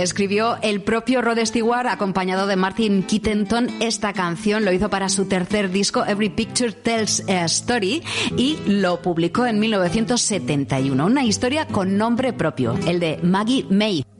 Escribió el propio Rod Stewart, acompañado de Martin Kittenton. Esta canción lo hizo para su tercer disco, Every Picture Tells a Story, y lo publicó en 1971. Una historia con nombre propio, el de Maggie May.